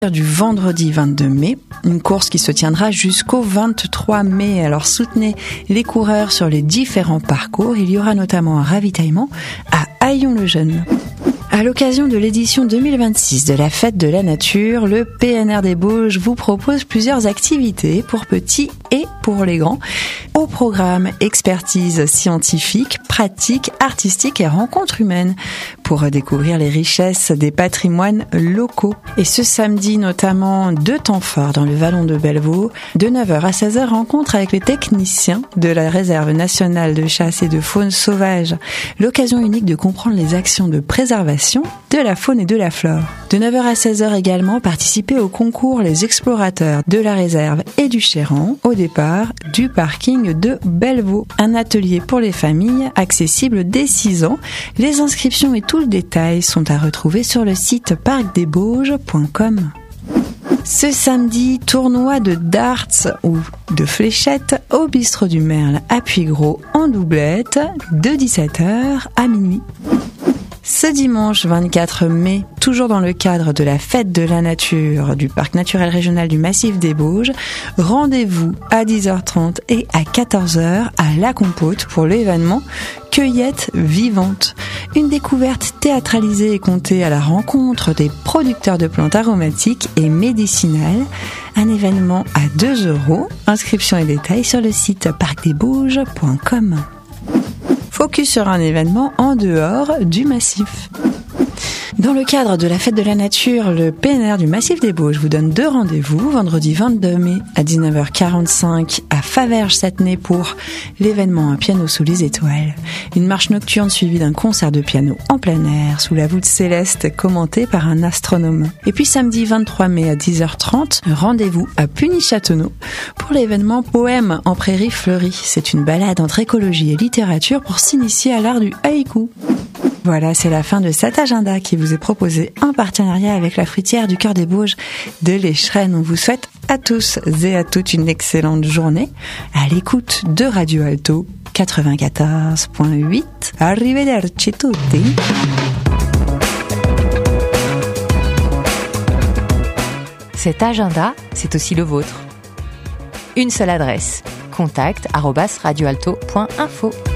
Du vendredi 22 mai, une course qui se tiendra jusqu'au 23 mai. Alors soutenez les coureurs sur les différents parcours. Il y aura notamment un ravitaillement à Haillons-le-Jeune. À l'occasion de l'édition 2026 de la Fête de la Nature, le PNR des Bauges vous propose plusieurs activités pour petits et pour les grands. Au programme, expertise scientifique, pratique, artistique et rencontres humaines pour découvrir les richesses des patrimoines locaux. Et ce samedi, notamment, 2 temps forts dans le Vallon de Bellevaux. De 9h à 16h, rencontre avec les techniciens de la Réserve nationale de chasse et de faune sauvage. L'occasion unique de comprendre les actions de préservation de la faune et de la flore. De 9h à 16h également, participer au concours Les Explorateurs de la Réserve et du Chéran au départ du parking de Bellevaux. Un atelier pour les familles accessible dès 6 ans. Les inscriptions et tout le détail sont à retrouver sur le site parcdesbauges.com. Ce samedi, tournoi de darts ou de fléchettes au bistrot du Merle à Puygros en doublette de 17h à minuit. Ce dimanche 24 mai, toujours dans le cadre de la Fête de la Nature du Parc naturel régional du Massif des Bauges, rendez-vous à 10h30 et à 14h à La Compote pour l'événement Cueillette vivante. Une découverte théâtralisée et contée à la rencontre des producteurs de plantes aromatiques et médicinales. Un événement à 2 €. Inscription et détails sur le site parcdesbauges.com. Focus sur un événement en dehors du massif. Dans le cadre de la Fête de la Nature, le PNR du Massif des Bauges vous donne 2 rendez-vous. Vendredi 22 mai à 19h45 à Faverges-Sattenay pour l'événement Un piano sous les étoiles. Une marche nocturne suivie d'un concert de piano en plein air sous la voûte céleste commentée par un astronome. Et puis samedi 23 mai à 10h30, rendez-vous à Puny-Châteauneau pour l'événement Poème en prairie fleurie. C'est une balade entre écologie et littérature pour s'initier à l'art du haïku. Voilà, c'est la fin de cet agenda qui vous est proposé en partenariat avec la fruitière du Cœur des Bauges de l'Échrennes. On vous souhaite à tous et à toutes une excellente journée à l'écoute de Radio Alto 94.8. Arrivederci tutti. Cet agenda, c'est aussi le vôtre. Une seule adresse, contact@radioalto.info.